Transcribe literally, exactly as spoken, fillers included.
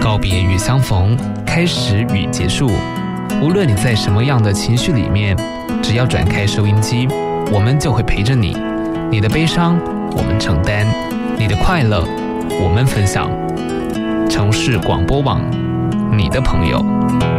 告别与相逢，开始与结束。无论你在什么样的情绪里面，只要转开收音机，我们就会陪着你。你的悲伤，我们承担；你的快乐，我们分享。城市广播网，你的朋友。